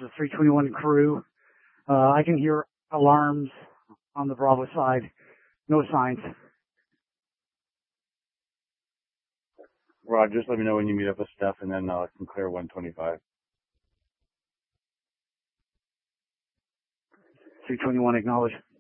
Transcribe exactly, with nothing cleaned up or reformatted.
is three twenty-one crew. Uh, I can hear alarms on the Bravo side. No signs. Rod, just let me know when you meet up with Steph, and then uh, I can clear one twenty-five. three twenty-one, acknowledge.